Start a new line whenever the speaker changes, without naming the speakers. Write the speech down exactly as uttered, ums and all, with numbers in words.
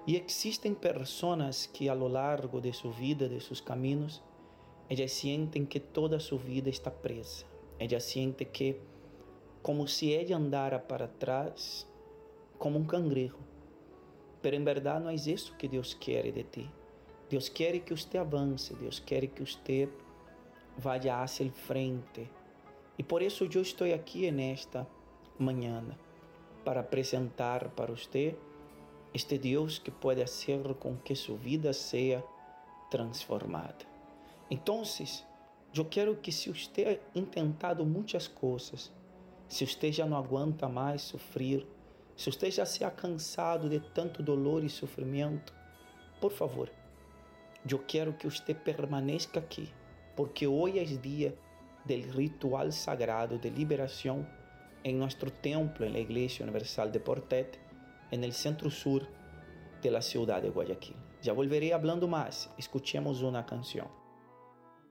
E existem pessoas que a lo largo de sua vida, de seus caminhos, elas sentem que toda sua vida está presa. Elas sentem que, como se ela andara para trás, como um cangrejo. Pero em verdade não é isso que Deus quer de ti. Deus quer que você avance, Deus quer que você vá hacia el frente. E por isso eu estou aqui nesta manhã para apresentar para você este Deus que pode fazer com que sua vida seja transformada. Então, eu quero que se você ha intentado muitas coisas, se você já não aguenta mais sofrer, se você já se ha cansado de tanto dolor e sofrimento, por favor, eu quero que você permaneça aqui, porque hoje é dia do ritual sagrado de liberação em nosso templo, na Igreja Universal de Portet, no centro-sur da cidade de Guayaquil. Já volverei falando mais. Escuchemos uma canção.